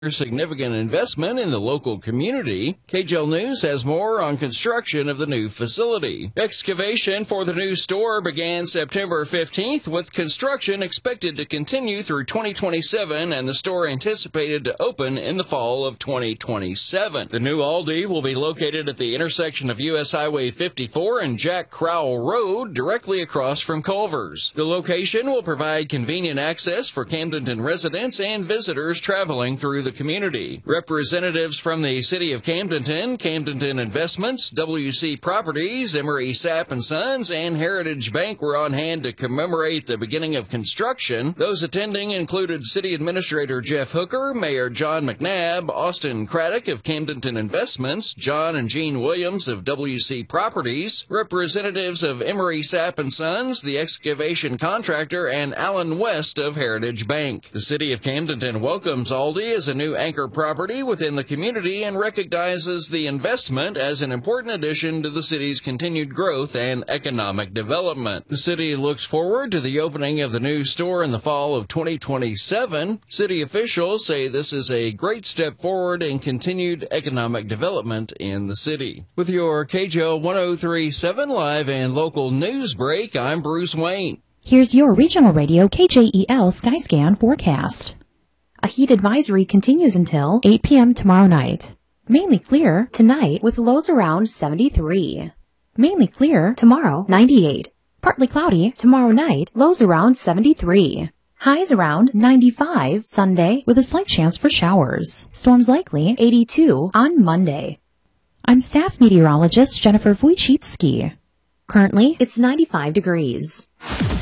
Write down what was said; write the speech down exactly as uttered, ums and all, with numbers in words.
significant investment in the local community. K J L News has more on construction of the new facility. Excavation for the new store began September fifteenth, with construction expected to continue through twenty twenty-seven and the store anticipated to open in the fall of twenty twenty-seven. The new Aldi will be located at the intersection of U S Highway fifty-four and Jack Crowell Road, directly across from Culver's. The location will provide convenient access for Camdenton residents and visitors traveling through the community. Representatives from the City of Camdenton, Camdenton Investments, W C Properties, Emery Sapp and Sons, and Heritage Bank were on hand to commemorate the beginning of construction. Those attending included City Administrator Jeff Hooker, Mayor John McNabb, Austin Craddock of Camdenton Investments, John and Jean Williams of W C Properties, representatives of Emery Sapp and Sons, the excavation contractor, and Alan West of Heritage Bank. The City of Camdenton welcomes Aldi as a new anchor property within the community and recognizes the investment as an important addition to the city's continued growth and economic development. The city looks forward to the opening of the new store in the fall of twenty twenty-seven. City officials say this is a great step forward in continued economic development in the city. With your K J L one oh three point seven live and local news break, I'm Bruce Wayne. Here's your regional radio K J E L Skyscan forecast. A heat advisory continues until eight p.m. tomorrow night. Mainly clear tonight with lows around seventy-three. Mainly clear tomorrow, ninety-eight. Partly cloudy tomorrow night, lows around seventy-three. Highs around ninety-five Sunday with a slight chance for showers. Storms likely eighty-two on Monday. I'm staff meteorologist Jennifer Wojcicki. Currently, it's ninety-five degrees.